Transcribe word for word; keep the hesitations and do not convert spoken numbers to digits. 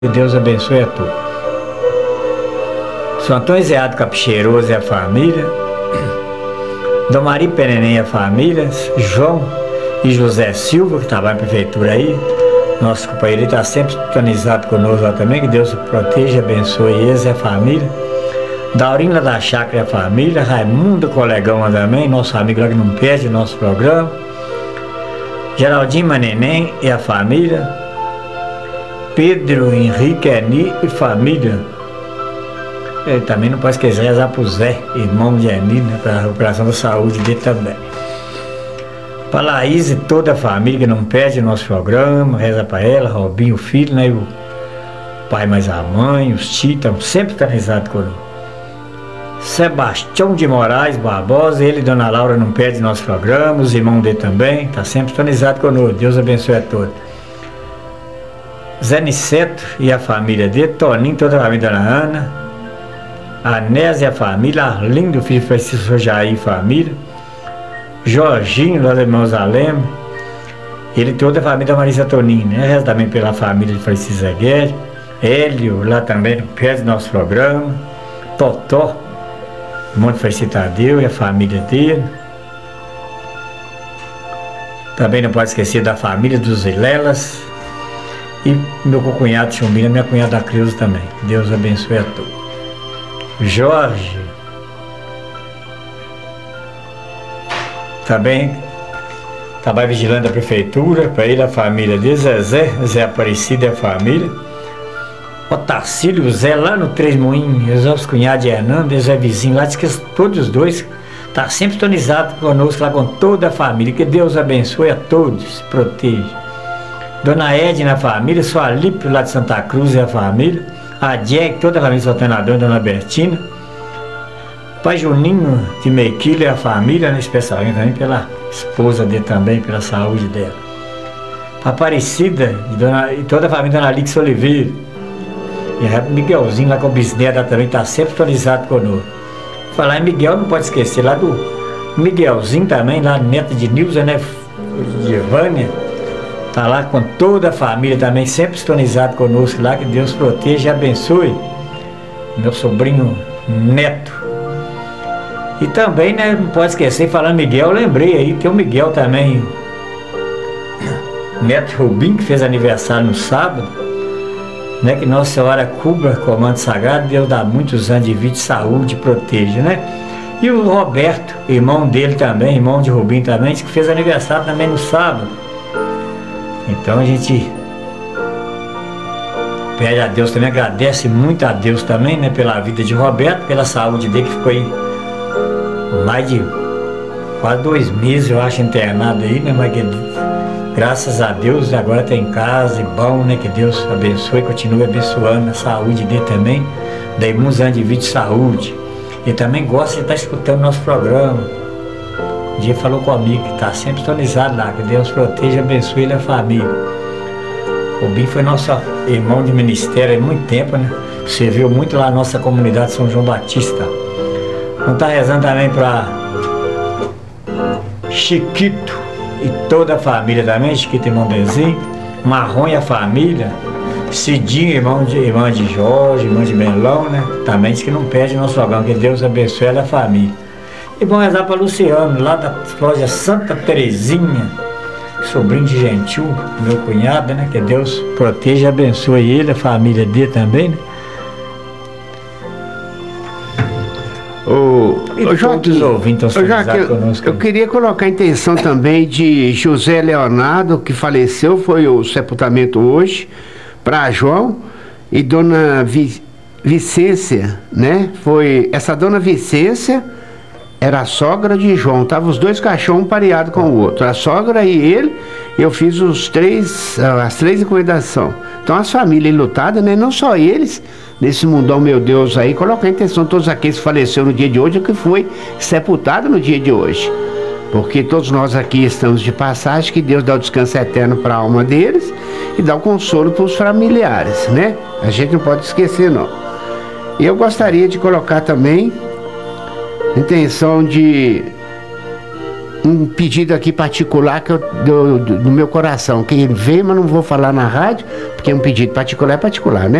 Que Deus abençoe a todos. São Antônio Zeado Capicheiroso e a família, Dom Maria Penenem e a família, João e José Silva, que trabalham na prefeitura aí. Nosso companheiro está sempre sintonizado conosco lá também. Que Deus proteja e abençoe eles e a família. Daurina da Chácara e a família, Raimundo, colegão lá também, nosso amigo lá que não perde o nosso programa. Geraldinho Maneném e a família. Pedro Henrique Eni e família. Ele também não pode esquecer rezar para o Zé, irmão de Eni, né, para a recuperação da saúde dele também. Para Laís e toda a família que não perde o nosso programa, reza para ela, Robinho, o filho, né, o pai mais a mãe, os tios, estão sempre sintonizados conosco. Sebastião de Moraes Barbosa, ele e Dona Laura não perdem o nosso programa, os irmãos dele também, está sempre sintonizado conosco. Deus abençoe a todos. Zé Niceto e a família dele, Toninho, toda a família da Dona Ana, Anés e a família, Arlindo, filho de Francisco Jair e família, Jorginho, lá do irmãos Alema, ele toda a família da Marisa Toninho, né? Resta também pela família de Francisco Zaguete, Hélio, lá também, não perde nosso programa, Totó, irmão de Francisco Tadeu e a família dele. Também não pode esquecer da família dos Vilelas. E meu cunhado Chumbina, minha cunhada Creuza também. Deus abençoe a todos. Jorge. Também trabalha vigilante da prefeitura, para ele a família de Zezé, Zé Aparecido e a família. Otacílio, Zé lá no Três Moinhos, os cunhados de Hernando, Zé vizinho lá, diz que todos os dois estão tá sempre sintonizados conosco lá com toda a família. Que Deus abençoe a todos, proteja. Dona Edna, a família, sua Alípio lá de Santa Cruz e a família, a Jack, toda a família, Saltenador, Dona Bertina, Pai Juninho de Mequilha e a família, né, especialmente também pela esposa dele também, pela saúde dela. Aparecida e, dona, e toda a família Dona Alix Oliveira. E a Miguelzinho lá com o bisneto também está sempre atualizado conosco. Falar em Miguel, não pode esquecer lá do Miguelzinho também, lá neto de Nilza, né, de Vânia. Está lá com toda a família também, sempre sintonizado conosco lá. Que Deus proteja e abençoe. Meu sobrinho Neto. E também, né, não pode esquecer, falando Miguel, eu lembrei aí, tem o Miguel também, Neto Rubim, que fez aniversário no sábado, né, que Nossa Senhora cubra, comando sagrado, Deus dá muitos anos de vida, saúde, proteja, né? E o Roberto, irmão dele também, irmão de Rubim também, que fez aniversário também no sábado. Então a gente pede a Deus também, agradece muito a Deus também, né, pela vida de Roberto, pela saúde dele, que ficou aí mais de quase dois meses, eu acho, internado aí, né, mas que, graças a Deus agora está em casa e bom, né, que Deus abençoe e continue abençoando a saúde dele também, dê muitos anos de vida e saúde. E também gosta de estar escutando nosso programa. Um dia falou comigo que está sempre sintonizado lá, que Deus proteja e abençoe ele e a família. O Bim foi nosso irmão de ministério há muito tempo, né? Serviu muito lá na nossa comunidade São João Batista. Vamos estar rezando também para Chiquito e toda a família também, Chiquito irmão Dezinho, Marrom e a família, Cidinho, irmão de, irmã de Jorge, irmã de Melão, né? Também diz que não perde nosso programa, que Deus abençoe ela e a família. E vamos rezar para Luciano, lá da loja Santa Terezinha, sobrinho de Gentil, meu cunhado, né? Que Deus proteja e abençoe ele, a família dele também, né? O, o Joaquim, ouvintes, o Joaquim eu, eu queria colocar a intenção também de José Leonardo, que faleceu, foi o sepultamento hoje, para João, e Dona Vi, Vicência, né? Foi essa Dona Vicência. Era a sogra de João, tava os dois caixões um pareado com o outro, a sogra e ele. Eu fiz os três, as três encomendações. Então as famílias lutadas, né? Não só eles, nesse mundão, meu Deus, aí, coloca a intenção de todos aqueles que faleceram no dia de hoje, que foi sepultado no dia de hoje. Porque todos nós aqui estamos de passagem, que Deus dá o descanso eterno para a alma deles e dá o consolo para os familiares, né? A gente não pode esquecer, não. E eu gostaria de colocar também intenção de um pedido aqui particular que eu, do, do, do meu coração, que veio, mas não vou falar na rádio, porque é um pedido particular, é particular, né?